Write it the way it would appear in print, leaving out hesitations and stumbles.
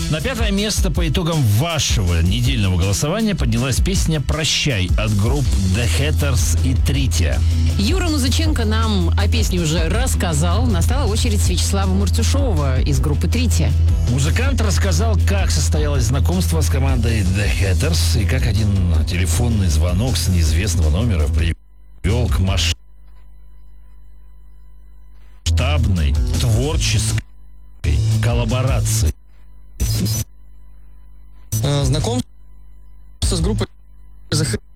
На 5-е место по итогам вашего недельного голосования поднялась песня «Прощай» от групп The Hatters и Трития. Юра Музыченко нам о песне уже рассказал. Настала очередь Вячеслава Мартюшова из группы «Трития». Музыкант рассказал, как состоялось знакомство с командой The Hatters и как один телефонный звонок с неизвестного номера привел к масштабной творческой коллаборации. Знакомство с группой The